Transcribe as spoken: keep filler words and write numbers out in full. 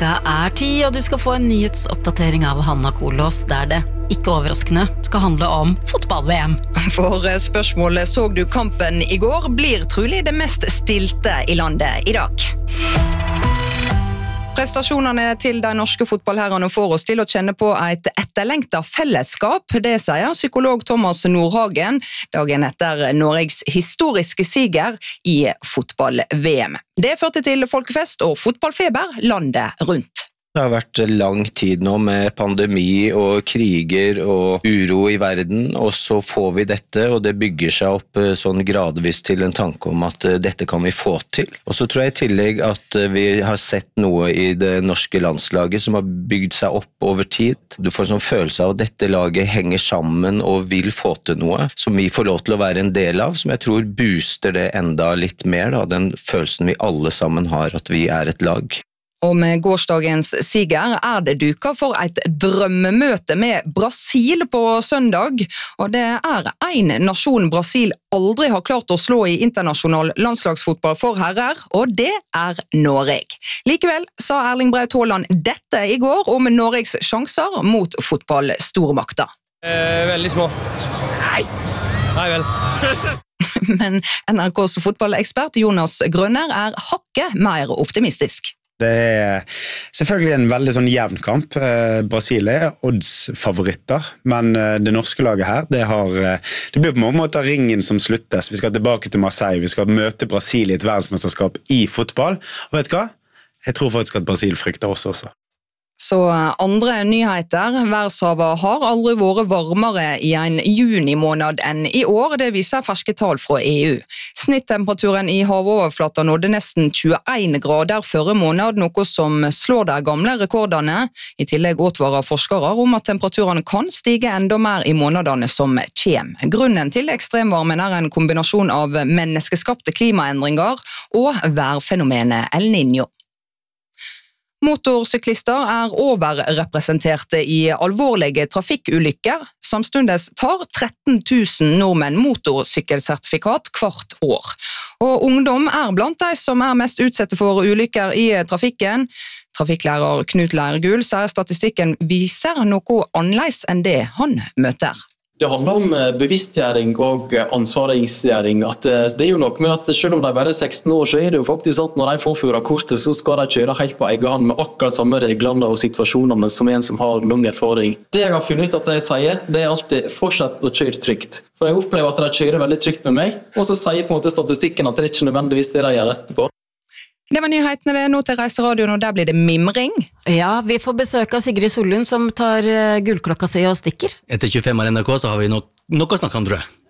Klokka er ti, og du skal få en nyhetsoppdatering av Hanna Kolås, der det, ikke overraskende, skal handle om fotball-V M. For spørsmålet så du kampen i går, blir trolig det mest stilte i landet i dag. Prestasjonene til de norske fotballherrene får oss til å kjenne på et etterlengtet fellesskap. Det sier psykolog Thomas Nordhagen dagen etter Norges historiske siger i fotball-V M. Det førte til folkefest og fotballfeber landet rundt. Det har vært lang tid nå med pandemi og kriger og uro i verden, og så får vi dette, og det bygger seg opp sånn gradvis til en tanke om at dette kan vi få til. Og så tror jeg i tillegg at vi har sett noe i det norske landslaget som har bygd seg opp over tid. Du får en sånn følelse av at dette laget henger sammen og vil få til noe, som vi får lov til å være en del av, som jeg tror booster det enda litt mer, da, den følelsen vi alle sammen har at vi er et lag. Og med gårsdagens siger er det duka for et drømmemøte med Brasil på søndag, og det er en nasjon Brasil aldri har klart å slå i internasjonal landslagsfotball for herrer, og det er Norge. Likevel sa Erling Braut Haaland dette i går om Norges sjanser mot fotballstormakter. Eh, veldig små. Nei. Nei vel. Men N R K's fotballekspert Jonas Grønner er hakket mer optimistisk. Det er selvfølgelig en veldig sånn jevn kamp. Brasil er odds-favoritter, men det norske laget her, det, har, det blir på mange måter ringen som sluttes. Vi skal tilbake til Marseille, vi skal møte Brasil i et verdensmesterskap i fotball. Og vet du hva? Jeg tror faktisk at Brasil frykter oss også. Så andre nyheter. Verdenshavet har aldri vært varmere i en junimåned enn i år, det viser ferske tall fra E U. Snittemperaturen i havoverflata nådde nesten tjueen grader førre måned, noe som slår de gamle rekordene. I tillegg advarer forskere om at temperaturen kan stige enda mer i månedene som kommer. Grunnen til ekstremvarmen er en kombinasjon av menneskeskapte klimaendringer og værfenomenet El Niño. Motorsyklister er overrepresenterte i alvorlige trafikkulykker. Samstundes tar tretten tusen nordmenn motorsykkelsertifikat hvert år. Og ungdom er blant de som er mest utsette for ulykker i trafikken. Trafikklærer Knut Lærgul sier statistikken viser noe annerledes enn det han møter. Det handler om bevisstgjøring og ansvaringsgjøring. At det er jo noe med at selv om de bare er seksten år, så er det jo faktisk sånn at når de får førerkortet, så skal de kjøre helt på egen hånd med akkurat samme reglene og situasjonene som en som har lang erfaring. Det jeg har funnet ut at de sier, det er alltid fortsett å kjøre trygt. For jeg opplever at de kjører veldig trygt med meg, og så sier på en måte statistikken at det er ikke nødvendigvis det de gjør etterpå. Det var nyhetene det, nå til Reiseradioen, og der blir det mimring. Ja, vi får besøk av Sigrid Sollund som tar gullklokka si og stikker. Etter tjuefem av N R K så har vi no- noe å snakke om, tror jeg.